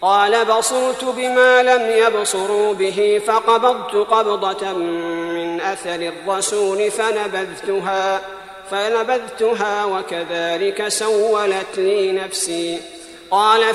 قال بصرت بما لم يبصروا به فقبضت قبضة من أثر الرسول فنبذتها وكذلك سولت لي نفسي. قال